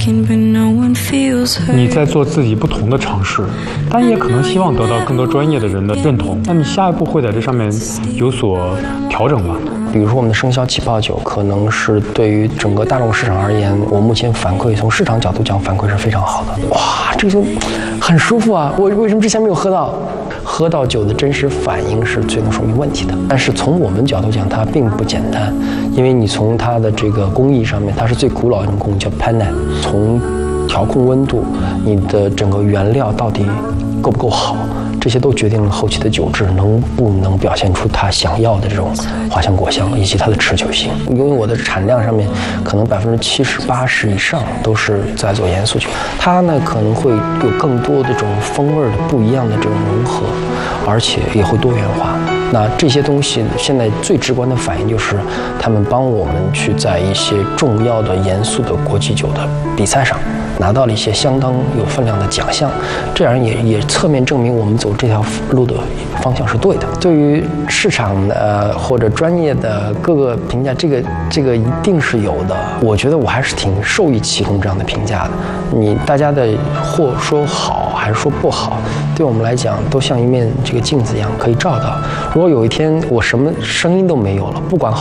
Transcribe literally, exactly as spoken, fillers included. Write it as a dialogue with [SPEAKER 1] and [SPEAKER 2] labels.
[SPEAKER 1] 你在做自己不同的尝试，但也可能希望得到更多专业的人的认同。那你下一步会在这上面有所调整吗？
[SPEAKER 2] 比如说我们的生肖气泡酒，可能是对于整个大众市场而言，我目前反馈从市场角度讲反馈是非常好的。哇，这个就很舒服啊！我为什么之前没有喝到？喝到酒的真实反应是最能说明问题的。但是从我们角度讲，它并不简单，因为你从它的这个工艺上面，它是最古老的一种工艺，叫 Panna。从调控温度，你的整个原料到底够不够好，这些都决定了后期的酒质能不能表现出它想要的这种花香果香，以及它的持久性。因为我的产量上面可能百分之七十八十以上都是在做严肃酒，它呢可能会有更多的这种风味的不一样的这种融合，而且也会多元化。那这些东西现在最直观的反应就是，他们帮我们去在一些重要的严肃的国际酒的比赛上拿到了一些相当有分量的奖项，这样也也侧面证明我们走这条路的方向是对的。对于市场的或者专业的各个评价，这个这个一定是有的。我觉得我还是挺受益其中这样的评价的。你大家的或说好还是说不好，对我们来讲都像一面这个镜子一样可以照到。如果有一天我什么声音都没有了，不管好